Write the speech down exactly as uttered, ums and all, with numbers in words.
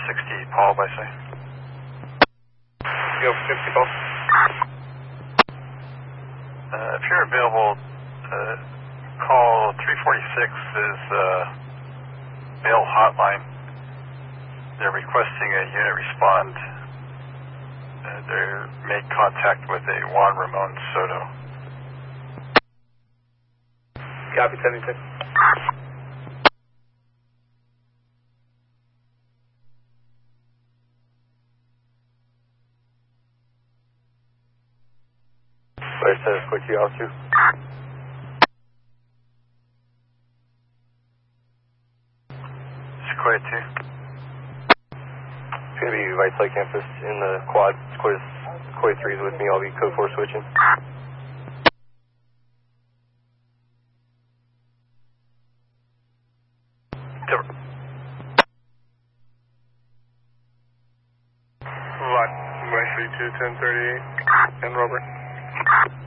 sixty Paul by say. Go fifty Paul. Uh, if you're available, uh, call three forty-six is uh, mail hotline. They're requesting a unit respond. Uh, they made contact with a Juan Ramon Soto. Copy, seventy-six. Fire status, quick to altitude. Sequoia two. It's going to be right side campus in the quad. Sequoia, Sequoia three is with me. I'll be code four switching. Lot, three two, ten thirty-eight, and Robert.